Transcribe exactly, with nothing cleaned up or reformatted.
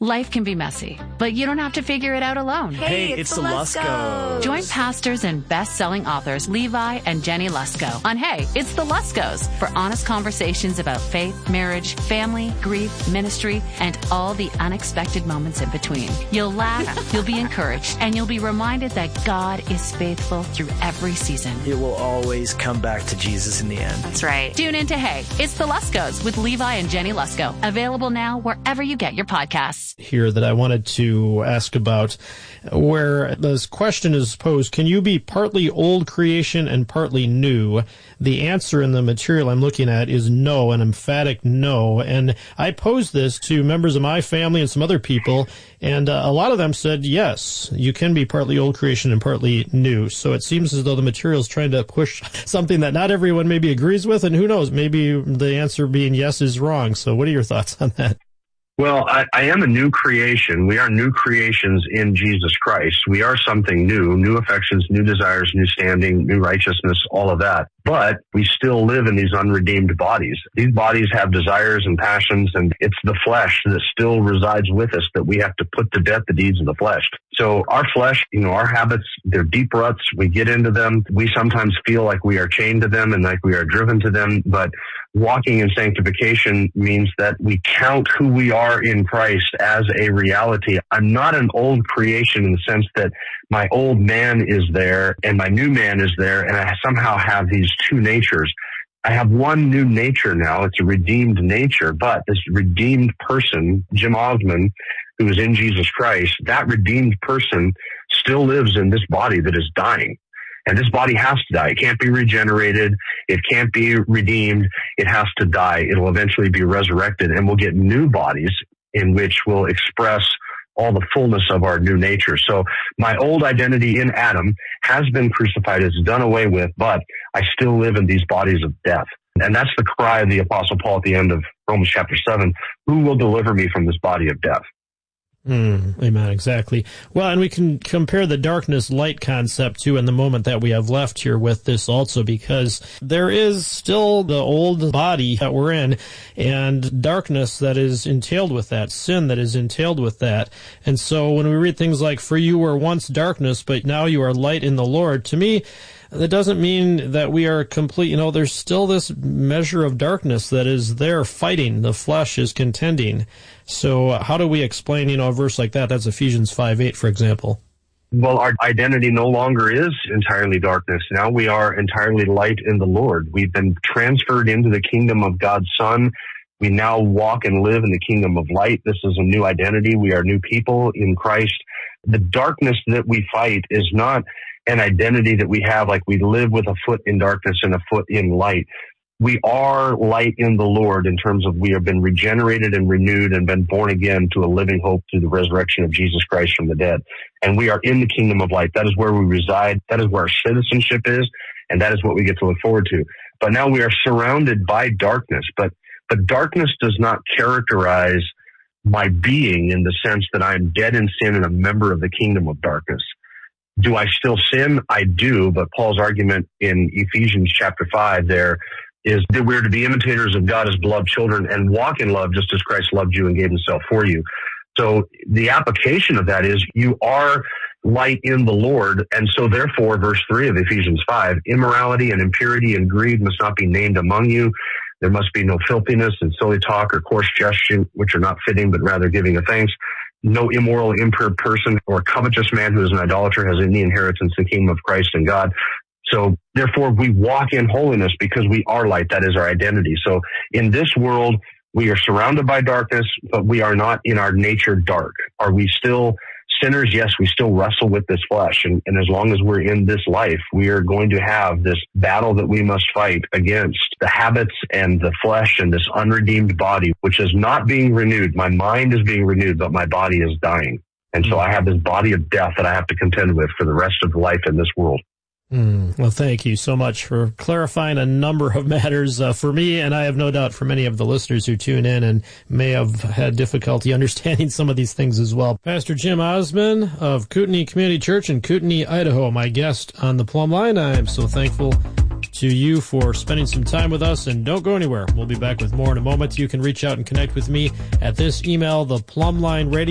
Life can be messy, but you don't have to figure it out alone. Hey, Hey, it's, it's the the Luskos. Join pastors and best-selling authors Levi and Jenny Lusko on Hey, It's the Luskos for honest conversations about faith, marriage, family, grief, ministry, and all the unexpected moments in between. You'll laugh, you'll be encouraged, and you'll be reminded that God is faithful through every season. It will always come back to Jesus in the end. That's right. Tune in to Hey, It's the Luskos with Levi and Jenny Lusko. Available now wherever you get your podcasts. Here that I wanted to ask about, where this question is posed: can you be partly old creation and partly new? The answer in the material I'm looking at is no, an emphatic no. And I posed this to members of my family and some other people, and uh, a lot of them said yes, you can be partly old creation and partly new. So it seems as though the material is trying to push something that not everyone maybe agrees with, and who knows, maybe the answer being yes is wrong. So what are your thoughts on that? Well, I, I am a new creation. We are new creations in Jesus Christ. We are something new, new affections, new desires, new standing, new righteousness, all of that. But we still live in these unredeemed bodies. These bodies have desires and passions, and it's the flesh that still resides with us that we have to put to death the deeds of the flesh. So our flesh, you know, our habits, they're deep ruts. We get into them. We sometimes feel like we are chained to them and like we are driven to them. But walking in sanctification means that we count who we are in Christ as a reality. I'm not an old creation in the sense that my old man is there and my new man is there, and I somehow have these two natures. I have one new nature now. It's a redeemed nature, but this redeemed person, Jim Osmond, who is in Jesus Christ, that redeemed person still lives in this body that is dying. And this body has to die. It can't be regenerated. It can't be redeemed. It has to die. It'll eventually be resurrected, and we'll get new bodies in which will express all the fullness of our new nature. So my old identity in Adam has been crucified. It's done away with, but I still live in these bodies of death. And that's the cry of the Apostle Paul at the end of Romans chapter seven. Who will deliver me from this body of death? Mm, amen, exactly. Well, and we can compare the darkness-light concept, too, in the moment that we have left here with this also, because there is still the old body that we're in, and darkness that is entailed with that, sin that is entailed with that. And so when we read things like, for you were once darkness, but now you are light in the Lord, to me, that doesn't mean that we are complete. You know, there's still this measure of darkness that is there fighting. The flesh is contending. So how do we explain, you know, a verse like that? That's Ephesians five eight, for example. Well, our identity no longer is entirely darkness. Now we are entirely light in the Lord. We've been transferred into the kingdom of God's Son. We now walk and live in the kingdom of light. This is a new identity. We are new people in Christ. The darkness that we fight is not an identity that we have like we live with a foot in darkness and a foot in light. We are light in the Lord in terms of we have been regenerated and renewed and been born again to a living hope through the resurrection of Jesus Christ from the dead. And we are in the kingdom of light. That is where we reside. That is where our citizenship is. And that is what we get to look forward to. But now we are surrounded by darkness. But, but darkness does not characterize my being in the sense that I am dead in sin and a member of the kingdom of darkness. Do I still sin? I do, but Paul's argument in Ephesians chapter five there is that we're to be imitators of God as beloved children and walk in love just as Christ loved you and gave himself for you. So the application of that is you are light in the Lord, and so therefore, verse three of Ephesians five, immorality and impurity and greed must not be named among you. There must be no filthiness and silly talk or coarse gesture, which are not fitting, but rather giving of thanks. No immoral, impure person or covetous man who is an idolater has any inheritance in the kingdom of Christ and God. So therefore, we walk in holiness because we are light. That is our identity. So in this world, we are surrounded by darkness, but we are not in our nature dark. Are we still sinners? Yes, we still wrestle with this flesh. And, and as long as we're in this life, we are going to have this battle that we must fight against the habits and the flesh and this unredeemed body, which is not being renewed. My mind is being renewed, but my body is dying. And so I have this body of death that I have to contend with for the rest of life in this world. Mm, well, thank you so much for clarifying a number of matters uh, for me, and I have no doubt for many of the listeners who tune in and may have had difficulty understanding some of these things as well. Pastor Jim Osmond of Kootenai Community Church in Kootenai, Idaho, my guest on the Plumb Line. I am so thankful to you for spending some time with us, and don't go anywhere. We'll be back with more in a moment. You can reach out and connect with me at this email, the Plumb Line Radio.